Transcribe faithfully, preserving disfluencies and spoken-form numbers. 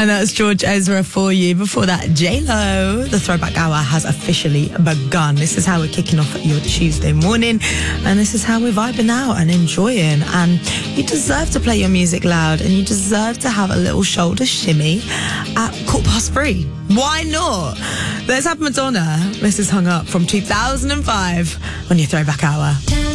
And that's George Ezra for you. Before that, J-Lo. The Throwback Hour has officially begun. This is how we're kicking off your Tuesday morning. And this is how we're vibing out and enjoying. And you deserve to play your music loud. And you deserve to have a little shoulder shimmy at quarter past three. Why not? Let's have Madonna. This is Hung Up from two thousand five on your Throwback Hour.